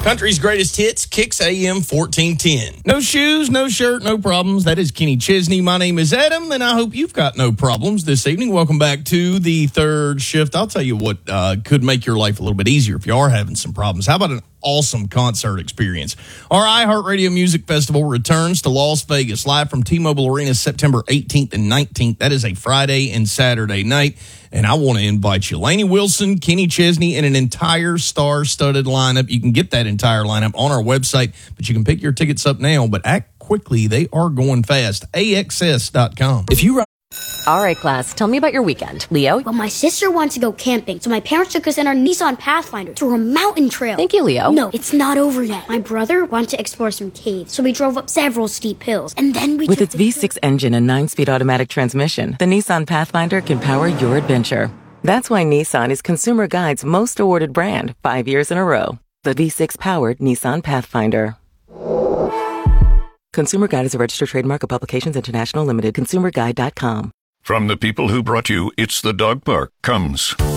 Country's greatest hits, Kicks AM 1410. No shoes, no shirt, no problems. That is Kenny Chesney. My name is Adam, and I hope you've got no problems this evening. Welcome back to the third shift. I'll tell you what could make your life a little bit easier if you are having some problems. How about an awesome concert experience? Our iHeartRadio Music Festival returns to Las Vegas, live from T-Mobile Arena September 18th and 19th. That is a Friday and Saturday night. And I want to invite you. Lainey Wilson, Kenny Chesney, and an entire star-studded lineup. You can get that entire lineup on our website, but you can pick your tickets up now. But act quickly. They are going fast. AXS.com. If you run... All right, class, tell me about your weekend. Leo? Well, my sister wants to go camping, so my parents took us in our Nissan Pathfinder through a mountain trail. Thank you, Leo. No, it's not over yet. My brother wanted to explore some caves, so we drove up several steep hills, and then we... With its V6 engine and 9-speed automatic transmission, the Nissan Pathfinder can power your adventure. That's why Nissan is Consumer Guide's most awarded brand 5 years in a row. The V6-powered Nissan Pathfinder. Consumer Guide is a registered trademark of Publications International Limited. ConsumerGuide.com. From the people who brought you It's the Dog Park comes